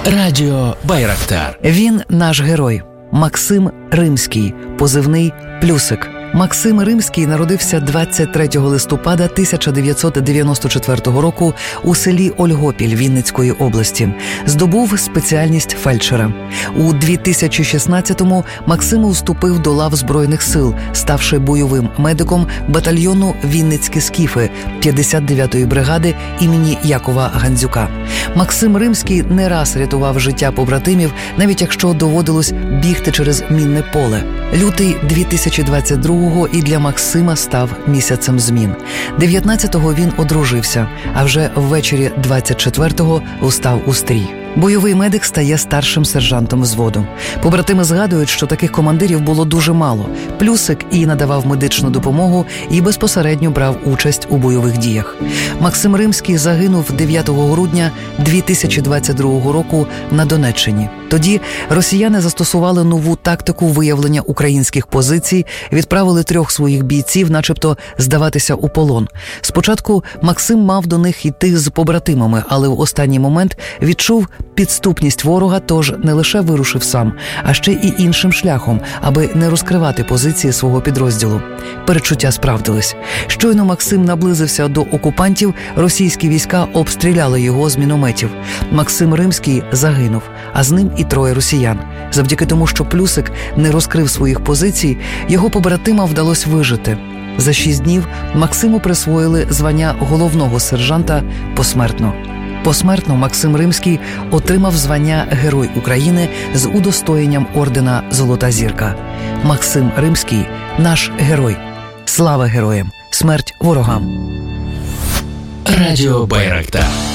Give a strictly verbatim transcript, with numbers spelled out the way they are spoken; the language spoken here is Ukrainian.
Радіо Байрактар. Він наш герой. Максим Римський, позивний «Плюсик». Максим Римський народився двадцять третього листопада тисяча дев'ятсот дев'яносто четвертого року у селі Ольгопіль Вінницької області. Здобув спеціальність фельдшера. У дві тисячі шістнадцятому Максим уступив до лав Збройних сил, ставши бойовим медиком батальйону «Вінницькі скіфи» п'ятдесят дев'ятої бригади імені Якова Гандзюка. Максим Римський не раз рятував життя побратимів, навіть якщо доводилось бігти через мінне поле. Лютий дві тисячі двадцять другого і для Максима став місяцем змін. дев'ятнадцятого він одружився, а вже ввечері двадцять четвертого устав у стрій. Бойовий медик стає старшим сержантом взводу. Побратими згадують, що таких командирів було дуже мало. Плюсик і надавав медичну допомогу, і безпосередньо брав участь у бойових діях. Максим Римський загинув дев'ятого грудня дві тисячі двадцять другого року на Донеччині. Тоді росіяни застосували нову тактику виявлення українських позицій, відправили трьох своїх бійців, начебто, здаватися у полон. Спочатку Максим мав до них йти з побратимами, але в останній момент відчув підступність ворога, тож не лише вирушив сам, а ще і іншим шляхом, аби не розкривати позиції свого підрозділу. Передчуття справдились. Щойно Максим наблизився до окупантів, російські війська обстріляли його з мінометів. Максим Римський загинув, а з ним і троє росіян. Завдяки тому, що Плюсик не розкрив своїх позицій, його побратимам вдалося вижити. За шість днів Максиму присвоїли звання головного сержанта посмертно. Посмертно Максим Римський отримав звання Герой України з удостоєнням ордена «Золота зірка». Максим Римський – наш герой. Слава героям! Смерть ворогам! Радіо Байрактар.